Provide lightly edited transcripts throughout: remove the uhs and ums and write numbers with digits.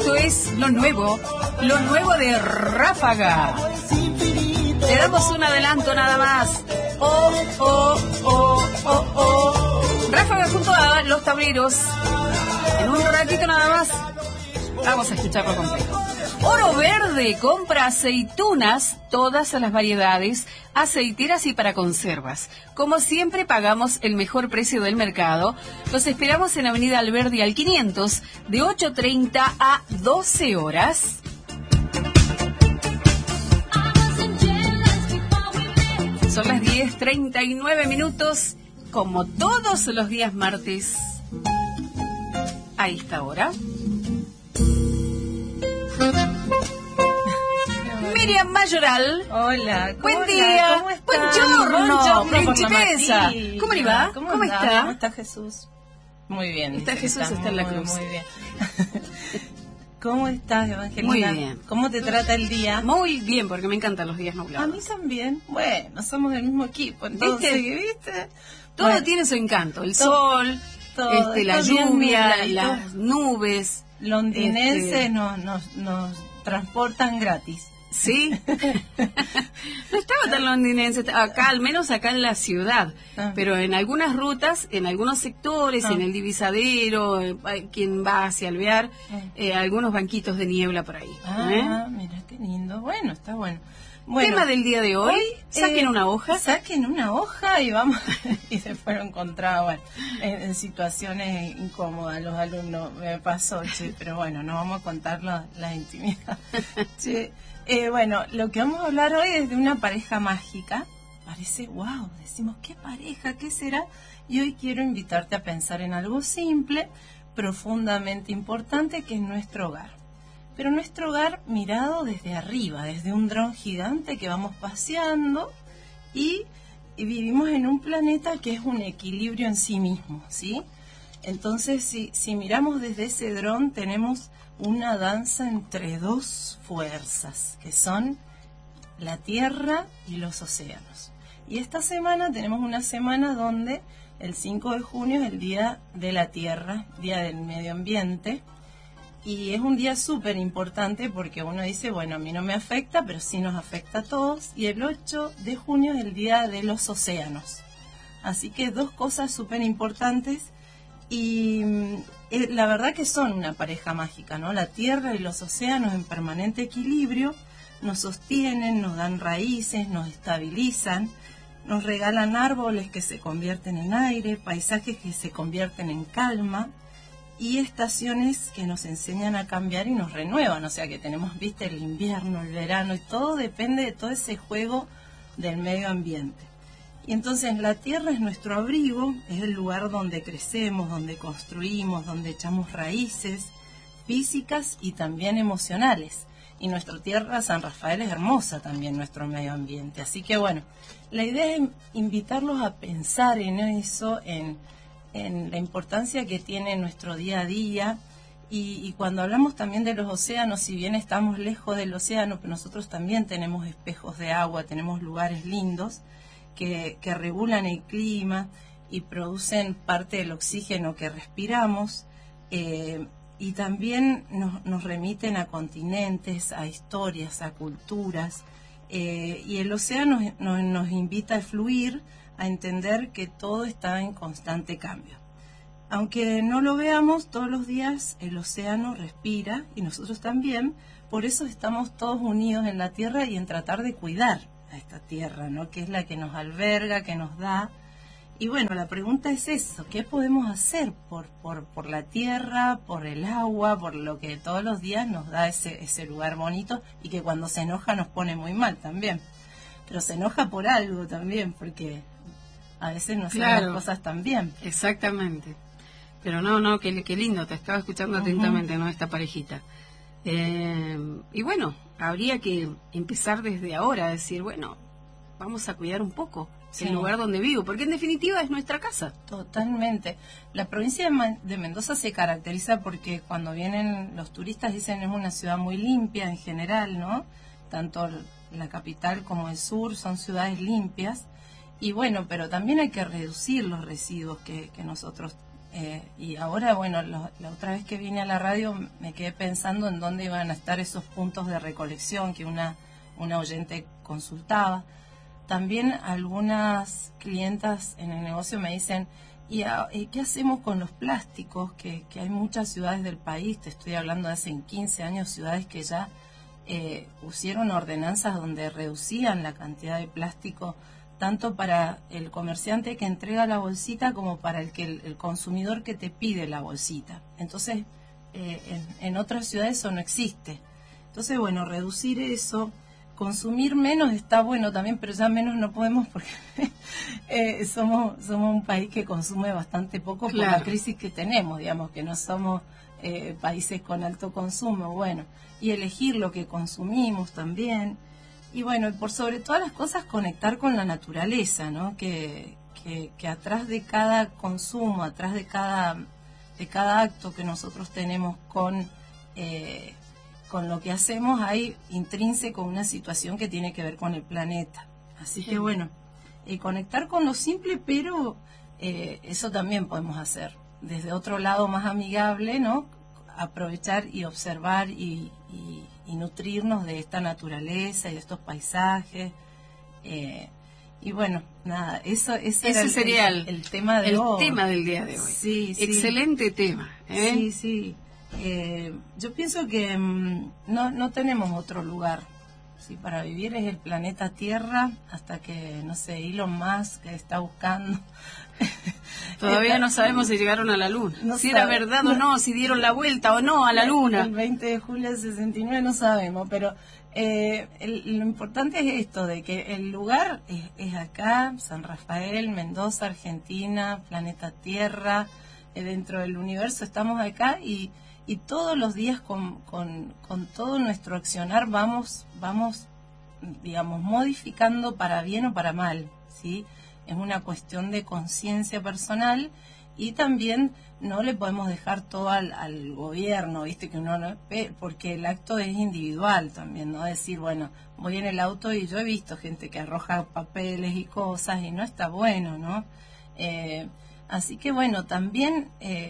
Esto es lo nuevo de Ráfaga. Le damos un adelanto nada más. Ráfaga junto a Los Tableros. En un ratito nada más vamos a escucharlo completo. Oro Verde compra aceitunas, todas las variedades, aceiteras y para conservas. Como siempre pagamos el mejor precio del mercado. Los esperamos en Avenida Alberdi al 500 de 8:30 a 12 horas. Son las 10:39, como todos los días martes, a esta hora. Miriam Mayoral. Hola, buen día, ¿cómo estás? Buongiorno, principessa. ¿Cómo le va? ¿Cómo está? ¿Cómo está Jesús? Muy bien. Está Jesús, está en la cruz. Muy bien. ¿Cómo estás, Evangelina? Muy bien. ¿Cómo te trata el día? Muy bien, porque me encantan los días nublados. A mí también. Bueno, somos del mismo equipo, entonces, ¿viste? Todo bueno, tiene su encanto. El sol, la lluvia, las nubes. Londinenses nos transportan gratis. Sí. No estaba tan londinense acá, al menos acá en la ciudad, pero en algunas rutas, en algunos sectores, en el Divisadero, quien va hacia Alvear, algunos banquitos de niebla por ahí. Mira qué lindo. Bueno, está bueno. Tema del día de hoy, saquen una hoja. Saquen una hoja y vamos. Y se fueron encontrados en situaciones incómodas los alumnos. Me pasó, pero bueno, no vamos a contar la intimidad. Bueno, lo que vamos a hablar hoy es de una pareja mágica. Parece, wow, decimos, ¿qué pareja? ¿Qué será? Y hoy quiero invitarte a pensar en algo simple, profundamente importante, que es nuestro hogar. Pero nuestro hogar mirado desde arriba, desde un dron gigante que vamos paseando y vivimos en un planeta que es un equilibrio en sí mismo, ¿sí? Entonces, si miramos desde ese dron, tenemos una danza entre dos fuerzas, que son la Tierra y los océanos. Y esta semana tenemos una semana donde el 5 de junio es el Día de la Tierra, Día del Medio Ambiente. Y es un día súper importante porque uno dice, bueno, a mí no me afecta, pero sí nos afecta a todos. Y el 8 de junio es el Día de los Océanos. Así que dos cosas súper importantes. Y la verdad que son una pareja mágica, ¿no? La Tierra y los océanos en permanente equilibrio nos sostienen, nos dan raíces, nos estabilizan, nos regalan árboles que se convierten en aire, paisajes que se convierten en calma, y estaciones que nos enseñan a cambiar y nos renuevan. O sea que tenemos, viste, el invierno, el verano, y todo depende de todo ese juego del medio ambiente. Y entonces la tierra es nuestro abrigo, es el lugar donde crecemos, donde construimos, donde echamos raíces físicas y también emocionales. Y nuestra tierra, San Rafael, es hermosa también, nuestro medio ambiente. Así que bueno, la idea es invitarlos a pensar en eso, en la importancia que tiene nuestro día a día. Y cuando hablamos también de los océanos, si bien estamos lejos del océano, pero nosotros también tenemos espejos de agua, tenemos lugares lindos que regulan el clima y producen parte del oxígeno que respiramos, y también nos remiten a continentes, a historias, a culturas, y el océano nos invita a fluir, a entender que todo está en constante cambio. Aunque no lo veamos, todos los días el océano respira y nosotros también. Por eso estamos todos unidos en la tierra y en tratar de cuidar a esta tierra, ¿no? Que es la que nos alberga, que nos da. Y bueno, la pregunta es eso: ¿qué podemos hacer por la tierra, por el agua, por lo que todos los días nos da ese lugar bonito, y que cuando se enoja nos pone muy mal también? Pero se enoja por algo también, porque a veces no hacemos las cosas tan bien. Exactamente. Pero no, qué lindo, te estaba escuchando atentamente, ¿no? Esta parejita. Y bueno, habría que empezar desde ahora a decir, bueno, vamos a cuidar un poco el lugar donde vivo, porque en definitiva es nuestra casa. Totalmente. La provincia de Mendoza se caracteriza porque cuando vienen los turistas dicen es una ciudad muy limpia en general, ¿no? Tanto la capital como el sur son ciudades limpias. Y bueno, pero también hay que reducir los residuos que nosotros Y ahora, bueno, la otra vez que vine a la radio me quedé pensando en dónde iban a estar esos puntos de recolección que una oyente consultaba. También algunas clientas en el negocio me dicen, ¿y qué hacemos con los plásticos? Que hay muchas ciudades del país, te estoy hablando de hace 15 años, ciudades que ya pusieron ordenanzas donde reducían la cantidad de plástico, tanto para el comerciante que entrega la bolsita como para el consumidor que te pide la bolsita. Entonces, en otras ciudades eso no existe. Entonces, bueno, reducir eso, consumir menos está bueno también, pero ya menos no podemos porque somos un país que consume bastante poco por la crisis que tenemos, digamos, que no somos países con alto consumo, bueno, y elegir lo que consumimos también. Y bueno, y por sobre todas las cosas conectar con la naturaleza, ¿no? Que atrás de cada consumo, atrás de cada acto que nosotros tenemos con lo que hacemos, hay intrínseco una situación que tiene que ver con el planeta. Así que bueno, conectar con lo simple, pero eso también podemos hacer. Desde otro lado más amigable, ¿no? Aprovechar y observar y nutrirnos de esta naturaleza y de estos paisajes. Y bueno, nada, ese sería el tema de hoy. El tema del día de hoy. Sí, excelente tema. Sí, sí. Yo pienso que no tenemos otro lugar. Sí, para vivir es el planeta Tierra, hasta que, no sé, Elon Musk está buscando. Todavía no sabemos si llegaron a la Luna, si era verdad o no, si dieron la vuelta o no a la Luna. El 20 de julio del 69 no sabemos, pero lo importante es esto, de que el lugar es acá, San Rafael, Mendoza, Argentina, planeta Tierra, dentro del universo estamos acá y todos los días con todo nuestro accionar vamos, digamos, modificando para bien o para mal, ¿sí? Es una cuestión de conciencia personal y también no le podemos dejar todo al gobierno, ¿viste? Que uno no, porque el acto es individual también, ¿no? Decir, bueno, voy en el auto y yo he visto gente que arroja papeles y cosas y no está bueno, ¿no? Así que bueno, también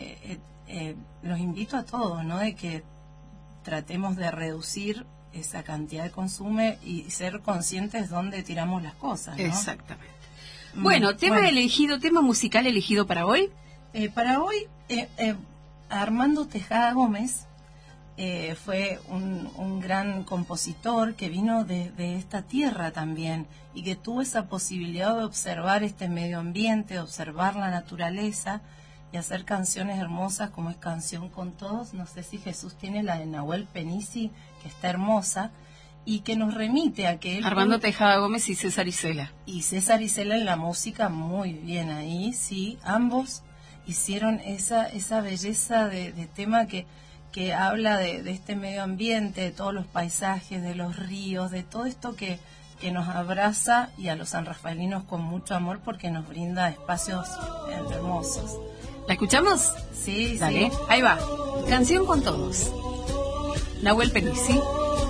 los invito a todos, ¿no? De que tratemos de reducir esa cantidad de consumo y ser conscientes dónde tiramos las cosas, ¿no? Exactamente. Bueno, tema musical elegido para hoy. Para hoy, Armando Tejada Gómez fue un gran compositor que vino de esta tierra también y que tuvo esa posibilidad de observar este medio ambiente, de observar la naturaleza y hacer canciones hermosas como es Canción con Todos. No sé si Jesús tiene la de Nahuel Penisi, que está hermosa, y que nos remite a que él... Armando Tejada Gómez y César Isela. Y César Isela en la música, muy bien ahí, sí, ambos hicieron esa belleza de tema que habla de este medio ambiente, de todos los paisajes, de los ríos, de todo esto que nos abraza, y a los sanrafaelinos con mucho amor porque nos brinda espacios hermosos. ¿La escuchamos? Sí, dale, sí. Ahí va. Canción con Todos. Nahuel Penisi.